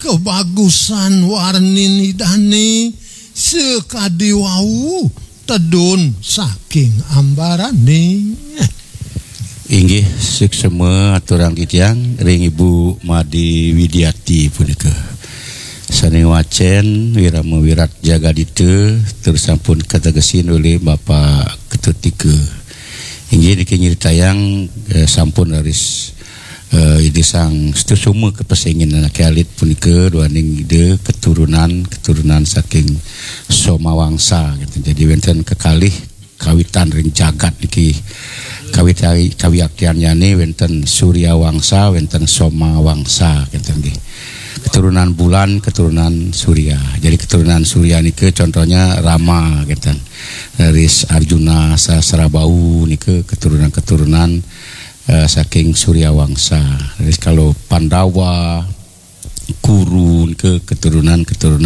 kebagusan warni nidani sekadi wau tedun saking ambarane. Inggih suksema aturang titiang ring Ibu Madi Widiati punika. Saning wacen wirama wirat jaga dite tersampun kategesin oleh Bapak Ketut Tika. Inggih niki nyeritayang sampun haris ide sang setusuma kepesingin anak alit punika duaning ide keturunan saking Somawangsa gitu. Jadi wenten kekalih kawitan ring jagat niki kawiaktiannya nih wenten Surya Wangsa wenten Soma Wangsa gitu nggih. Keturunan bulan, keturunan Surya. Jadi keturunan Surya nike contohnya Rama gitu. Dari Arjuna Sasrabau nike keturunan saking Surya Wangsa. Jadi kalau Pandawa, Kuru nike keturunan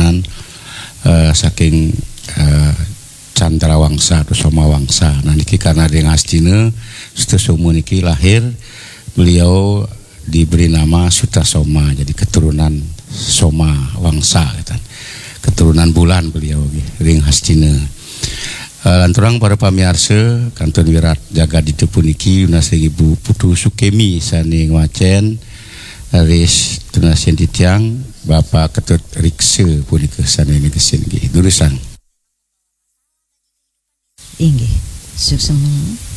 saking Candra Wangsa atau Soma Wangsa. Nah niki karena dengan Astina Sutasoma niki lahir, beliau diberi nama Sutasoma, jadi keturunan Soma Wangsa gitu. Keturunan bulan beliau ring Hastina. Lanturang para pamiarsa kanton wirat jaga di puniki unas Ibu Putu Sukemi saning wacen aris tunasen titiang Bapak Ketut Rikse punika saning kesin nggih. Durusan. Inggih suksema